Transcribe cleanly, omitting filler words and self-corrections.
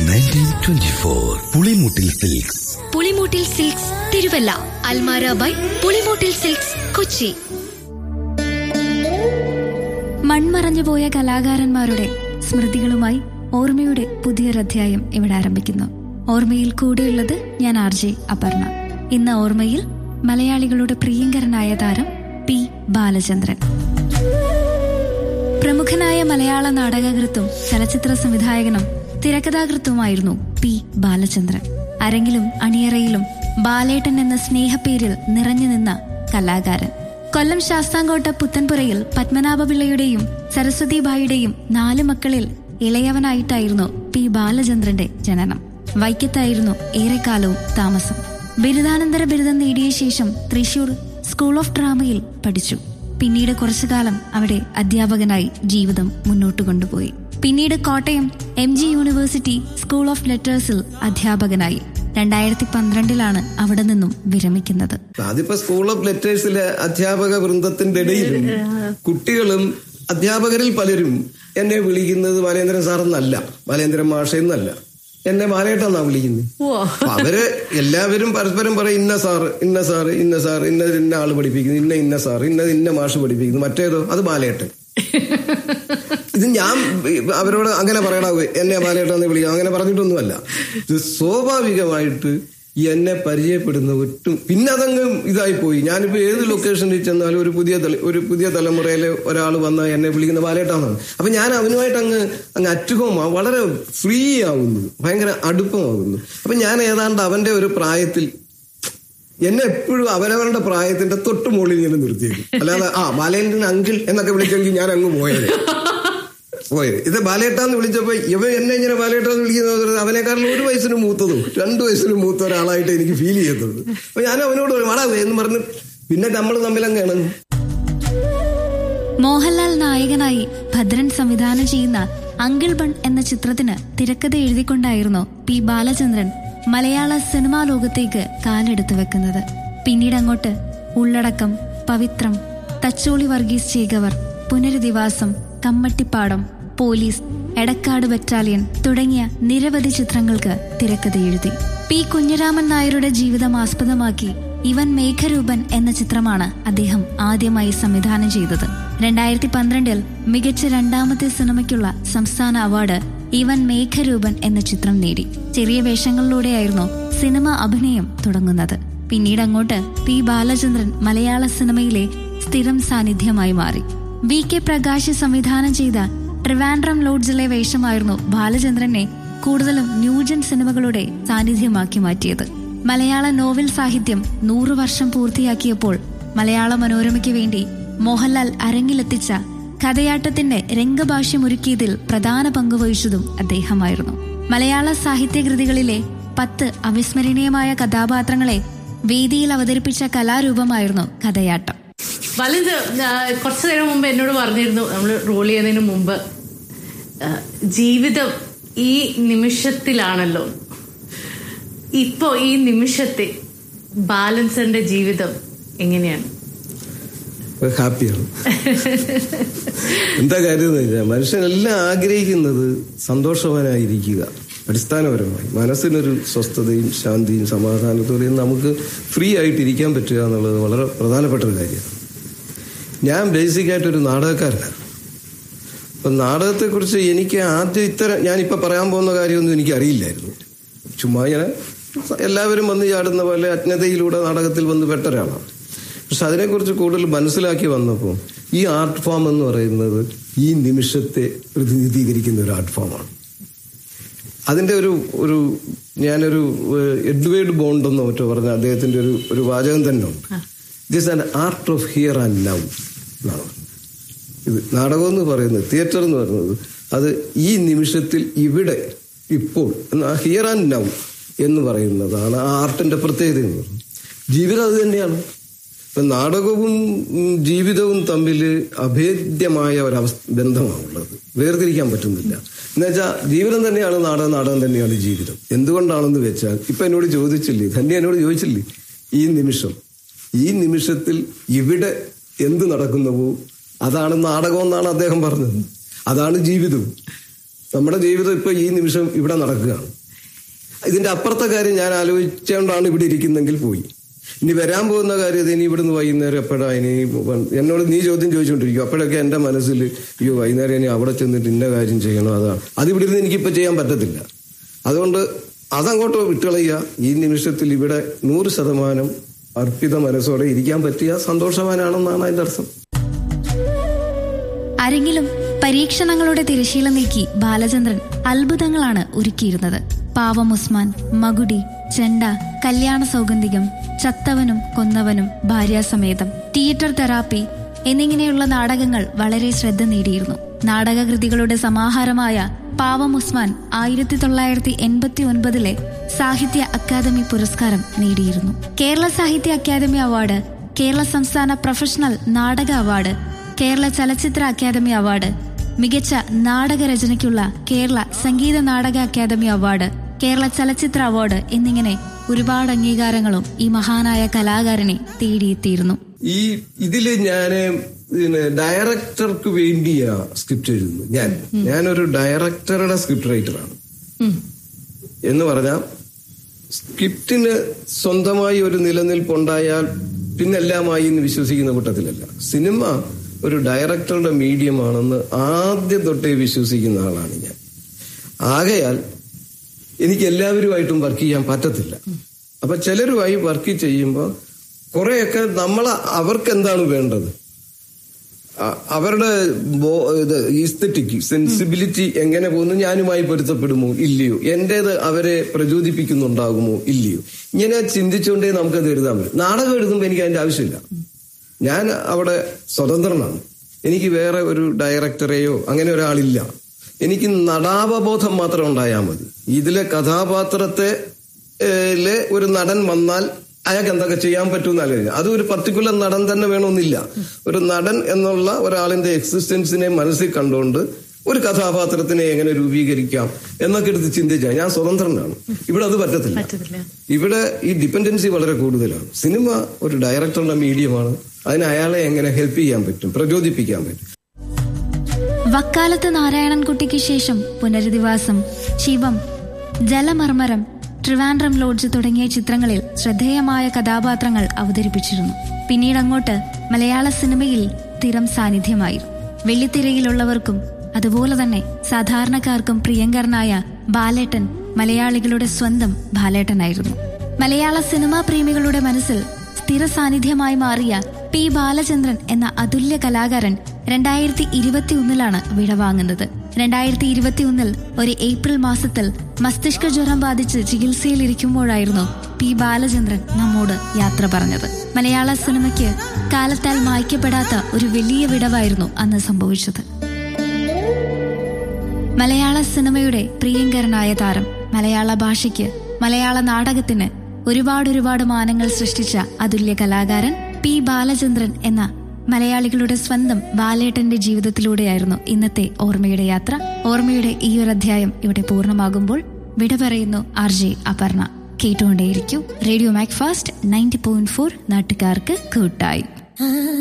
1924 Pulimoottil silks. Pulimoottil silks Thiruvalla. Almara by Pulimoottil silks Kochi. മൺമറഞ്ഞുപോയ കലാകാരന്മാരുടെ സ്മൃതികളുമായി ഓർമ്മയുടെ പുതിയൊരധ്യായം ഇവിടെ ആരംഭിക്കുന്നു. ഓർമ്മയിൽ കൂടെയുള്ളത് ഞാൻ RJ അപർണ. ഇന്ന് ഓർമ്മയിൽ മലയാളികളുടെ പ്രിയങ്കരനായ താരം പി ബാലചന്ദ്രൻ. പ്രമുഖനായ മലയാള നാടകകൃത്തും ചലച്ചിത്ര സംവിധായകനും തിരക്കഥാകൃത്തുമായിരുന്നു പി ബാലചന്ദ്രൻ. അരങ്ങിലും അണിയറയിലും ബാലേട്ടൻ എന്ന സ്നേഹപ്പേരിൽ നിറഞ്ഞു നിന്ന കലാകാരൻ. കൊല്ലം ശാസ്താംകോട്ട പുത്തൻപുരയിൽ പത്മനാഭപിള്ളയുടെയും സരസ്വതിബായിയുടെയും 4 മക്കളിൽ ഇളയവനായിട്ടായിരുന്നു പി ബാലചന്ദ്രന്റെ ജനനം. വൈക്കത്തായിരുന്നു ഏറെക്കാലവും താമസം. ബിരുദാനന്തര ബിരുദം നേടിയ ശേഷം തൃശൂർ സ്കൂൾ ഓഫ് ഡ്രാമയിൽ പഠിച്ചു. പിന്നീട് കുറച്ചുകാലം അവിടെ അധ്യാപകനായി ജീവിതം മുന്നോട്ട് കൊണ്ടുപോയി. പിന്നീട് Kottayam MG university school of ലെറ്റേഴ്സിൽ അധ്യാപകനായി. 2012 അവിടെ നിന്നും വിരമിക്കുന്നത്. അതിപ്പോ സ്കൂൾ ഓഫ് ലെറ്റേഴ്സിലെ അധ്യാപക വൃന്ദത്തിന്റെ ഇടയിലും കുട്ടികളും അധ്യാപകരിൽ പലരും എന്നെ വിളിക്കുന്നത് ബാലേന്ദ്രൻ സാറെന്നല്ല, ബാലേന്ദ്രൻ മാഷെന്നല്ല, എന്നെ ബാലേട്ടെന്നാ വിളിക്കുന്നത്. അവര് എല്ലാവരും പരസ്പരം പറയും ഇന്ന സാറ്, ഇന്ന സാറ്, ഇന്ന സാറ്, ഇന്ന ആള് പഠിപ്പിക്കുന്നു, ഇന്ന സാറ്, ഇന്ന മാഷ് പഠിപ്പിക്കുന്നു, മറ്റേതോ അത് ബാലേട്ടൻ. ഇത് ഞാൻ അവരോട് അങ്ങനെ പറയണാവേ എന്നെ ബാലേട്ടെന്ന് വിളിക്കാം, അങ്ങനെ പറഞ്ഞിട്ടൊന്നുമല്ല. ഇത് സ്വാഭാവികമായിട്ട് എന്നെ പരിചയപ്പെടുന്ന ഒട്ടും പിന്നെ അതങ്ങ് ഇതായി പോയി. ഞാനിപ്പോ ഏത് ലൊക്കേഷനിൽ ചെന്നാലും ഒരു പുതിയ തലമുറയിലെ ഒരാൾ വന്നാൽ എന്നെ വിളിക്കുന്ന ബാലേട്ടാന്നാണ്. അപ്പൊ ഞാൻ അവനുമായിട്ട് അങ്ങ് അറ്റുഹോമാവും, വളരെ ഫ്രീ ആവുന്നു, ഭയങ്കര അടുപ്പമാകുന്നു. അപ്പൊ ഞാൻ ഏതാണ്ട് അവന്റെ ഒരു പ്രായത്തിൽ എന്നെ എപ്പോഴും അവനവരുടെ പ്രായത്തിന്റെ തൊട്ട് മുകളിൽ ഇങ്ങനെ നിർത്തിയേക്കും. അല്ലാതെ ബാലേന്ദ്രൻ അങ്കിൾ എന്നൊക്കെ വിളിച്ചെങ്കിൽ ഞാൻ അങ്ങ് പോയത്. ഇത് ബാലേട്ടാന്ന് വിളിച്ചപ്പോ എന്നെ ഇങ്ങനെ ബാലേട്ടാന്ന് വിളിക്കുന്നത് അവനെക്കാരിലും 1 വയസ്സിന് മൂത്തതും 2 വയസ്സിന് മൂത്ത ഒരാളായിട്ട് എനിക്ക് ഫീൽ ചെയ്യത്തുള്ളൂ. അപ്പൊ ഞാൻ അവനോട് വളാവേ എന്ന് പറഞ്ഞ് പിന്നെ നമ്മൾ തമ്മിലങ്ങാണ്. മോഹൻലാൽ നായകനായി ഭദ്രൻ സംവിധാനം ചെയ്യുന്ന അങ്കിൾ ബൺ എന്ന ചിത്രത്തിന് തിരക്കഥ എഴുതിക്കൊണ്ടായിരുന്നു പി ബാലചന്ദ്രൻ മലയാള സിനിമാ ലോകത്തേക്ക് കാലെടുത്തു വെക്കുന്നത്. പിന്നീട് അങ്ങോട്ട് ഉള്ളടക്കം, പവിത്രം, തച്ചോളി വർഗീസ് ചേകവർ, പുനരധിവാസം, കമ്മട്ടിപ്പാടം, പോലീസ്, എടക്കാട് ബറ്റാലിയൻ തുടങ്ങിയ നിരവധി ചിത്രങ്ങൾക്ക് തിരക്കഥ എഴുതി. പി കുഞ്ഞിരാമൻ നായരുടെ ജീവിതം ആസ്പദമാക്കി ഇവൻ മേഘരൂപൻ എന്ന ചിത്രമാണ് അദ്ദേഹം ആദ്യമായി സംവിധാനം ചെയ്തത്. 2012 മികച്ച 2ാമത്തെ സിനിമയ്ക്കുള്ള സംസ്ഥാന അവാർഡ് ഇവൻ മേഘരൂപൻ എന്ന ചിത്രം നേടി. ചെറിയ വേഷങ്ങളിലൂടെയായിരുന്നു സിനിമ അഭിനയം തുടങ്ങുന്നത്. പിന്നീട് അങ്ങോട്ട് പി ബാലചന്ദ്രൻ മലയാള സിനിമയിലെ സ്ഥിരം സാന്നിധ്യമായി മാറി. VK പ്രകാശ് സംവിധാനം ചെയ്ത ട്രിവാൻഡ്രം ലോഡ്ജിലെ വേഷമായിരുന്നു ബാലചന്ദ്രനെ കൂടുതലും ന്യൂജൻ സിനിമകളുടെ സാന്നിധ്യമാക്കി മാറ്റിയത്. മലയാള നോവൽ സാഹിത്യം 100 വർഷം പൂർത്തിയാക്കിയപ്പോൾ മലയാള മനോരമയ്ക്ക് വേണ്ടി മോഹൻലാൽ അരങ്ങിലെത്തിച്ച കഥയാട്ടത്തിന്റെ രംഗഭാഷ്യമൊരുക്കിയതിൽ പ്രധാന പങ്കുവഹിച്ചതും അദ്ദേഹമായിരുന്നു. മലയാള സാഹിത്യകൃതികളിലെ 10 അവിസ്മരണീയമായ കഥാപാത്രങ്ങളെ വേദിയിൽ അവതരിപ്പിച്ച കലാരൂപമായിരുന്നു കഥയാട്ടം. ബാലചന്ദ്രൻ കുറച്ചു നേരം മുമ്പ് എന്നോട് പറഞ്ഞിരുന്നു, നമ്മൾ റോൾ ചെയ്യുന്നതിന് മുമ്പ്, ജീവിതം ഈ നിമിഷത്തിലാണല്ലോ. ഇപ്പോ ഈ നിമിഷത്തെ ബാലചന്ദ്രന്റെ ജീവിതം എങ്ങനെയാണ്? ഹാപ്പിയാണ്. എന്താ കാര്യം മനുഷ്യനെല്ലാം ആഗ്രഹിക്കുന്നത് സന്തോഷവാനായിരിക്കുക. അടിസ്ഥാനപരമായി മനസ്സിനൊരു സ്വസ്ഥതയും ശാന്തിയും സമാധാനത്തോടെയും നമുക്ക് ഫ്രീ ആയിട്ടിരിക്കാൻ പറ്റുക എന്നുള്ളത് വളരെ പ്രധാനപ്പെട്ട ഒരു കാര്യമാണ്. ഞാൻ ബേസിക്കായിട്ടൊരു നാടകക്കാരനാണ്. അപ്പം നാടകത്തെക്കുറിച്ച് എനിക്ക് ആദ്യം ഞാനിപ്പോൾ പറയാൻ പോകുന്ന കാര്യമൊന്നും എനിക്ക് അറിയില്ലായിരുന്നു. ചുമ്മാ ഞാൻ എല്ലാവരും വന്ന് ചാടുന്ന പോലെ അജ്ഞതയിലൂടെ നാടകത്തിൽ വന്ന് പെട്ട ഒരാളാണ്. പക്ഷെ അതിനെക്കുറിച്ച് കൂടുതൽ മനസ്സിലാക്കി വന്നപ്പോൾ ഈ ആർട്ട് ഫോം എന്ന് പറയുന്നത് ഈ നിമിഷത്തെ പ്രതിനിധീകരിക്കുന്ന ഒരു ആർട്ട് ഫോമാണ്. അതിൻ്റെ ഞാനൊരു എഡ്വേർഡ് ബോണ്ട് എന്നോ മറ്റോ പറഞ്ഞ അദ്ദേഹത്തിൻ്റെ ഒരു വാചകം തന്നെ ഉണ്ട്. This an art of here and now എന്നാണ്. ഇത് നാടകം എന്ന് പറയുന്നത്, തിയേറ്റർ എന്ന് പറയുന്നത് അത് ഈ നിമിഷത്തിൽ ഇവിടെ ഇപ്പോൾ ഹിയർ ആൻഡ് നൗ എന്ന് പറയുന്നതാണ് ആ ആർട്ടിന്റെ പ്രത്യേകത എന്ന് പറയുന്നത്. ജീവിതം അത് തന്നെയാണ്. ഇപ്പം നാടകവും ജീവിതവും തമ്മിൽ അഭേദ്യമായ ബന്ധമാണുള്ളത്, വേർതിരിക്കാൻ പറ്റുന്നില്ല. എന്നുവെച്ചാൽ ജീവിതം തന്നെയാണ് നാടകം, നാടകം തന്നെയാണ് ജീവിതം. എന്തുകൊണ്ടാണെന്ന് വെച്ചാൽ ഇപ്പം എന്നോട് ചോദിച്ചില്ലേ, തന്നെ എന്നോട് ചോദിച്ചില്ലേ, ഈ നിമിഷത്തിൽ ഇവിടെ എന്ത് നടക്കുന്നുവോ അതാണ് നാടകം എന്നാണ് അദ്ദേഹം പറഞ്ഞത്. അതാണ് ജീവിതവും. നമ്മുടെ ജീവിതം ഇപ്പൊ ഈ നിമിഷം ഇവിടെ നടക്കുകയാണ്. ഇതിന്റെ അപ്പുറത്തെ കാര്യം ഞാൻ ആലോചിച്ചുകൊണ്ടാണ് ഇവിടെ ഇരിക്കുന്നെങ്കിൽ പോയി. ഇനി വരാൻ പോകുന്ന കാര്യം ഇനി ഇവിടുന്ന് വൈകുന്നേരം എപ്പോഴാ ഇനി എന്നോട് നീ ചോദ്യം ചോദിച്ചുകൊണ്ടിരിക്കും. അപ്പോഴൊക്കെ എന്റെ മനസ്സിൽ അയ്യോ വൈകുന്നേരം ഇനി അവിടെ ചെന്നിട്ട് ഇന്ന കാര്യം ചെയ്യണം, അതാണ്. അത് ഇവിടെ ഇരുന്ന് എനിക്കിപ്പോ ചെയ്യാൻ പറ്റത്തില്ല. അതുകൊണ്ട് അതങ്ങോട്ട് വിട്ടുകളയുക. ഈ നിമിഷത്തിൽ ഇവിടെ 100% അർപ്പിത മനസ്സോടെ ഇരിക്കാൻ പറ്റിയ സന്തോഷവാനാണെന്നാണ് അതിന്റെ അർത്ഥം. ആരെങ്കിലും പരീക്ഷണങ്ങളുടെ തിരശീല നീക്കി ബാലചന്ദ്രൻ അത്ഭുതങ്ങളാണ് ഒരുക്കിയിരുന്നത്. പാവം ഉസ്മാൻ, മകുടി, ചെണ്ട, കല്യാണ സൗഗന്ധികം, ചത്തവനും കൊന്നവനും, ഭാര്യാസമേതം, തിയേറ്റർ തെറാപ്പി എന്നിങ്ങനെയുള്ള നാടകങ്ങൾ വളരെ ശ്രദ്ധ നേടിയിരുന്നു. നാടകകൃതികളുടെ സമാഹാരമായ പാവം ഉസ്മാൻ 1989 സാഹിത്യ അക്കാദമി പുരസ്കാരം നേടിയിരുന്നു. കേരള സാഹിത്യ അക്കാദമി അവാർഡ്, കേരള സംസ്ഥാന പ്രൊഫഷണൽ നാടക അവാർഡ്, കേരള ചലച്ചിത്ര അക്കാദമി അവാർഡ്, മികച്ച നാടകരചനയ്ക്കുള്ള കേരള സംഗീത നാടക അക്കാദമി അവാർഡ്, കേരള ചലച്ചിത്ര അവാർഡ് എന്നിങ്ങനെ ഒരുപാട് അംഗീകാരങ്ങളും ഈ മഹാനായ കലാകാരനെ തേടിയെത്തിയിരുന്നു. ഇതില് ഞാന് ഡയറക്ടർക്ക് വേണ്ടിയാ സ്ക്രിപ്റ്റ് എഴുതുന്നത്. ഞാനൊരു ഡയറക്ടറുടെ സ്ക്രിപ്റ്റ് റൈറ്ററാണ്. എന്ന് പറഞ്ഞാൽ സ്ക്രിപ്റ്റിന് സ്വന്തമായി ഒരു നിലനിൽപ്പുണ്ടായാൽ പിന്നെല്ലാമായി എന്ന് വിശ്വസിക്കുന്ന കൂട്ടത്തിലല്ല. സിനിമ ഒരു ഡയറക്ടറുടെ മീഡിയമാണെന്ന് ആദ്യം തൊട്ടേ വിശ്വസിക്കുന്ന ആളാണ് ഞാൻ. ആകയാൽ എനിക്ക് എല്ലാവരുമായിട്ടും വർക്ക് ചെയ്യാൻ പറ്റത്തില്ല. അപ്പൊ ചിലരുമായി വർക്ക് ചെയ്യുമ്പോൾ കുറെയൊക്കെ അവർക്ക് എന്താണ് വേണ്ടത്, അവരുടെ ഈസ്തറ്റിക് സെൻസിബിലിറ്റി എങ്ങനെ പോകുന്നു, ഞാനുമായി പൊരുത്തപ്പെടുമോ ഇല്ലയോ, എന്റേത് അവരെ പ്രചോദിപ്പിക്കുന്നുണ്ടാകുമോ ഇല്ലയോ, ഇങ്ങനെ ചിന്തിച്ചുകൊണ്ടേ നമുക്കത് എഴുതാൻ പറ്റും. നാടകം എഴുതുമ്പോൾ എനിക്ക് അതിന്റെ ആവശ്യമില്ല. ഞാൻ അവിടെ സ്വതന്ത്രനാണ്. എനിക്ക് വേറെ ഒരു ഡയറക്ടറെയോ അങ്ങനെ ഒരാളില്ല. എനിക്ക് നടാവബോധം മാത്രം ഉണ്ടായാൽ മതി. ഇതിലെ കഥാപാത്രത്തെ ഒരു നടൻ വന്നാൽ അയാൾക്ക് എന്തൊക്കെ ചെയ്യാൻ പറ്റുമെന്നല്ല. അത് ഒരു പർട്ടിക്കുലർ നടൻ തന്നെ വേണമെന്നില്ല. ഒരു നടൻ എന്നുള്ള ഒരാളിന്റെ എക്സിസ്റ്റൻസിനെ മനസ്സിൽ കണ്ടുകൊണ്ട് ഒരു കഥാപാത്രത്തിനെ എങ്ങനെ രൂപീകരിക്കാം എന്നൊക്കെ എടുത്ത് ചിന്തിച്ചാൽ ഞാൻ സ്വതന്ത്രനാണ്. ഇവിടെ അത് പറ്റത്തില്ല. ഇവിടെ ഈ ഡിപ്പെൻഡൻസി വളരെ കൂടുതലാണ്. സിനിമ ഒരു ഡയറക്ടറുടെ മീഡിയമാണ്. അതിന് അയാളെ എങ്ങനെ ഹെൽപ്പ് ചെയ്യാൻ പറ്റും, പ്രചോദിപ്പിക്കാൻ പറ്റും. വക്കാലത്ത് നാരായണൻകുട്ടിക്ക് ശേഷം പുനരധിവാസം, ശിവം, ജലമർമരം, ട്രിവാൻഡ്രം ലോഡ്ജ് തുടങ്ങിയ ചിത്രങ്ങളിൽ ശ്രദ്ധേയമായ കഥാപാത്രങ്ങൾ അവതരിപ്പിച്ചിരുന്നു. പിന്നീടങ്ങോട്ട് മലയാള സിനിമയിൽ സ്ഥിരം സാന്നിധ്യമായിരുന്നു. വെള്ളിത്തിരയിലുള്ളവർക്കും അതുപോലെ തന്നെ സാധാരണക്കാർക്കും പ്രിയങ്കരനായ ബാലേട്ടൻ മലയാളികളുടെ സ്വന്തം ബാലേട്ടനായിരുന്നു. മലയാള സിനിമാ പ്രേമികളുടെ മനസ്സിൽ സ്ഥിര സാന്നിധ്യമായി മാറിയ പി ബാലചന്ദ്രൻ എന്ന അതുല്യ കലാകാരൻ 2021 വിടവാങ്ങുന്നത്. 2021 ഒരു ഏപ്രിൽ മാസത്തിൽ മസ്തിഷ്ക ജ്വരം ബാധിച്ച് ചികിത്സയിലിരിക്കുമ്പോഴായിരുന്നു പി ബാലചന്ദ്രൻ നമ്മോട് യാത്ര പറഞ്ഞത്. മലയാള സിനിമയ്ക്ക് കാലത്താൽ മായ്ക്കപ്പെടാത്ത ഒരു വലിയ വിടവായിരുന്നു അന്ന് സംഭവിച്ചത്. മലയാള സിനിമയുടെ പ്രിയങ്കരനായ താരം, മലയാള ഭാഷയ്ക്ക്, മലയാള നാടകത്തിന് ഒരുപാട് മാനങ്ങൾ സൃഷ്ടിച്ച അതുല്യ കലാകാരൻ പി ബാലചന്ദ്രൻ എന്ന മലയാളികളുടെ സ്വന്തം ബാലേട്ടന്റെ ജീവിതത്തിലൂടെയായിരുന്നു ഇന്നത്തെ ഓർമ്മയുടെ യാത്ര. ഓർമ്മയുടെ ഈ ഒരു അധ്യായം ഇവിടെ പൂർണ്ണമാകുമ്പോൾ വിട പറയുന്നു RJ അപർണ. കേട്ടുകൊണ്ടേയിരിക്കൂ റേഡിയോ മാക്ഫാസ്റ്റ് 90.4, നാട്ടുകാർക്ക് കൂട്ടായി.